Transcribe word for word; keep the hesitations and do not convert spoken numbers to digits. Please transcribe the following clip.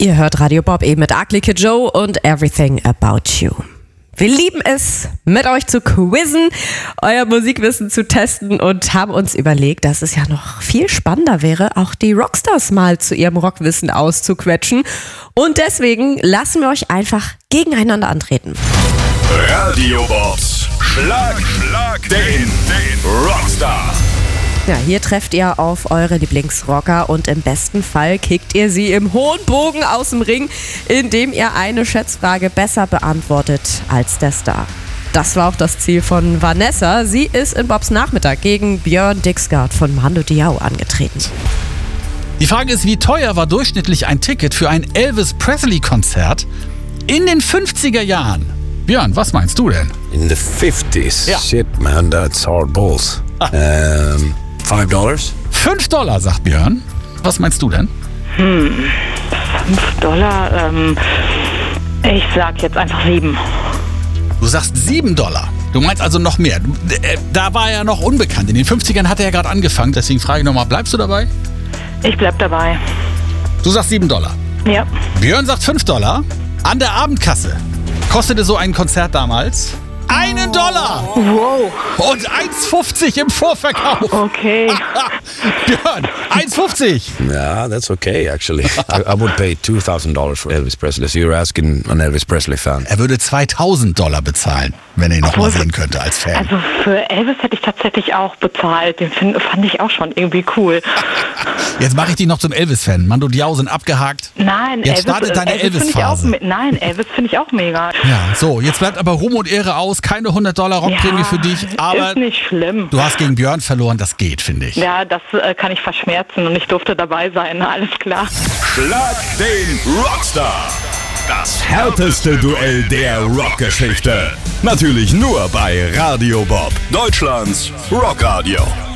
Ihr hört Radio Bob eben mit Ugly Kid Joe und Everything About You. Wir lieben es, mit euch zu quizzen, euer Musikwissen zu testen und haben uns überlegt, dass es ja noch viel spannender wäre, auch die Rockstars mal zu ihrem Rockwissen auszuquetschen. Und deswegen lassen wir euch einfach gegeneinander antreten. Radio Bobs Schlag, Schlag den, den Rockstar. Ja, hier trefft ihr auf eure Lieblingsrocker und im besten Fall kickt ihr sie im hohen Bogen aus dem Ring, indem ihr eine Schätzfrage besser beantwortet als der Star. Das war auch das Ziel von Vanessa. Sie ist in Bobs Nachmittag gegen Björn Dixgard von Mando Diao angetreten. Die Frage ist, wie teuer war durchschnittlich ein Ticket für ein Elvis Presley-Konzert in den fünfziger Jahren? Björn, was meinst du denn? In the fifties? Ja. Shit, man, that's hard balls. um, five dollars? Fünf Dollar, sagt Björn. Was meinst du denn? Hm, fünf Dollar, ähm, ich sag jetzt einfach sieben. Du sagst sieben Dollar. Du meinst also noch mehr. Du, äh, da war er noch unbekannt. In den fünfzigern hat er ja gerade angefangen. Deswegen frage ich nochmal, bleibst du dabei? Ich bleib dabei. Du sagst sieben Dollar. Ja. Björn sagt fünf Dollar. An der Abendkasse kostete so ein Konzert damals einen Dollar. Wow. Und eins fünfzig im Vorverkauf. Okay. Björn, eins fünfzig. Yeah, that's okay, actually. I, I would pay two thousand dollars for Elvis Presley. So you're asking an Elvis Presley fan. Er würde zweitausend Dollar bezahlen, wenn er ihn noch mal sehen könnte als Fan. Also für Elvis hätte ich tatsächlich auch bezahlt. Den find, fand ich auch schon irgendwie cool. Jetzt mache ich dich noch zum Elvis-Fan. Mando Diao sind abgehakt. Nein, Jetzt Elvis, startet deine Elvis finde ich auch, Elvis-Phase. me- Nein, Elvis finde ich auch mega. Ja, so, jetzt bleibt aber Ruhm und Ehre aus. Keine hundert Dollar Rockprämie Ja, für dich. Aber ist nicht schlimm. du hast gegen Björn verloren, das geht, finde ich. Ja, das äh, kann ich verschmerzen und ich durfte dabei sein, alles klar. Schlag den Rockstar. Das härteste Duell der Rockgeschichte. Natürlich nur bei Radio Bob, Deutschlands Rockradio.